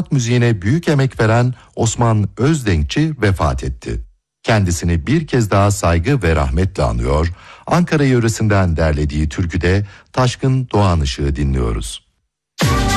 sanat müziğine büyük emek veren Osman Özdenkçi vefat etti. Kendisini bir kez daha saygı ve rahmetle anıyor, Ankara yöresinden derlediği türküde Taşkın Doğan Işığı dinliyoruz.